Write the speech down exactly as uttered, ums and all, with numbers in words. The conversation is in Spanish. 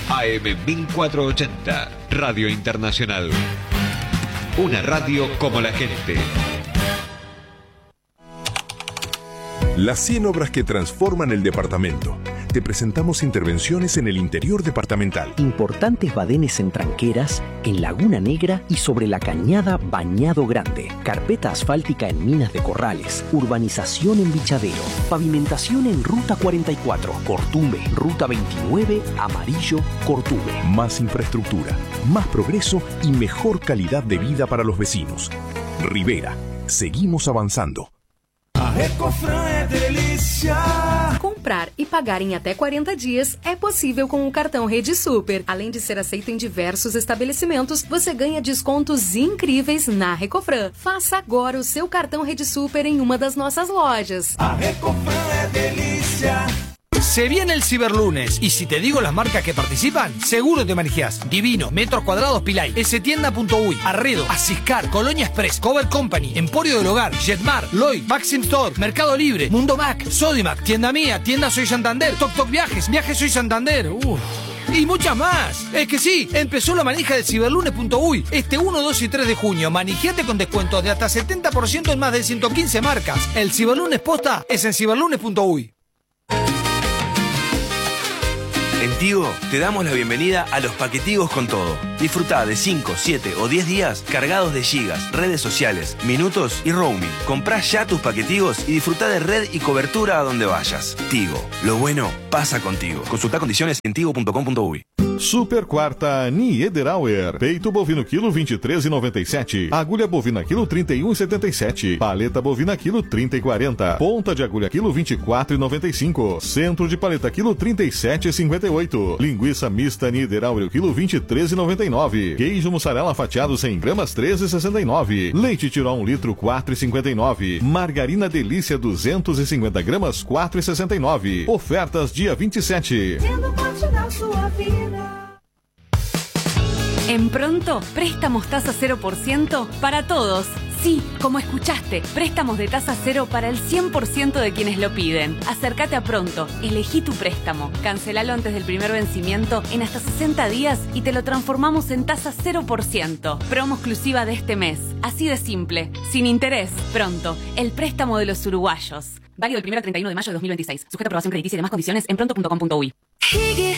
A M mil cuatrocientos ochenta, Radio Internacional. Una radio como la gente. Las cien obras que transforman el departamento. Te presentamos intervenciones en el interior departamental. Importantes badenes en Tranqueras, en Laguna Negra y sobre la cañada Bañado Grande. Carpeta asfáltica en Minas de Corrales. Urbanización en Bichadero. Pavimentación en Ruta cuarenta y cuatro. Cortumbe. Ruta veintinueve. Amarillo. Cortumbe. Más infraestructura, más progreso y mejor calidad de vida para los vecinos. Rivera. Seguimos avanzando. A Recofran é delícia. Comprar e pagar em até quarenta dias é possível com o cartão Rede Super. Além de ser aceito em diversos estabelecimentos, você ganha descontos incríveis na Recofran. Faça agora o seu cartão Rede Super em uma das nossas lojas. A Recofran é delícia. Se viene el Ciberlunes y si te digo las marcas que participan, seguro te manejas. Divino, Metros Cuadrados Pilay, Stienda punto uy, Arredo, Asiscar, Colonia Express, Cover Company, Emporio del Hogar, Jetmar, Lloyd, Maxim Store, Mercado Libre, Mundo Mac, Sodimac, Tienda Mía, Tienda Soy Santander, Toc Toc Viajes, Viajes Soy Santander, uff. Y muchas más. Es que sí, empezó la manija del Ciberlunes punto uy. Este uno, dos y tres de junio. Manijate con descuentos de hasta setenta por ciento en más de ciento quince marcas. El Ciberlunes posta es en Ciberlunes punto uy. En Tigo te damos la bienvenida a los paquetigos con todo. Disfrutá de cinco, siete o diez días cargados de gigas, redes sociales, minutos y roaming. Comprá ya tus paquetigos y disfrutá de red y cobertura a donde vayas. Tigo, lo bueno pasa contigo. Consultá condiciones en tigo punto com punto uy. Super quarta Niederauer. Peito bovino quilo vinte e três e noventa e sete. Agulha bovina quilo trinta e um e setenta e sete. Paleta bovina quilo trinta e quarenta. Ponta de agulha quilo vinte e quatro e noventa e cinco. Centro de paleta quilo trinta e sete e cinquenta e oito. Linguiça mista Niederauer quilo vinte e três e noventa e nove. Queijo mussarela fatiado cem gramas treze e sessenta e nove. Leite Tirol um litro quatro e cinquenta e nove. Margarina Delícia duzentos e cinquenta gramas quatro e sessenta e nove. Ofertas dia vinte e sete. Sendo parte da sua vida. En Pronto, préstamos tasa cero por ciento para todos. Sí, como escuchaste, préstamos de tasa cero para el cien por ciento de quienes lo piden. Acércate a Pronto, elegí tu préstamo, cancelalo antes del primer vencimiento en hasta sesenta días y te lo transformamos en tasa cero por ciento. Promo exclusiva de este mes. Así de simple, sin interés. Pronto, el préstamo de los uruguayos. Válido del primero al treinta y uno de mayo de dos mil veintiséis. Sujeto a aprobación crediticia y demás condiciones en pronto punto com punto uy.